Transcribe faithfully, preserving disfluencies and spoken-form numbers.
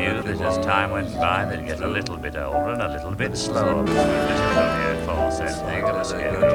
knew that as time went by, they'd get a little bit older and a little bit slower. This was only a false ending of a scary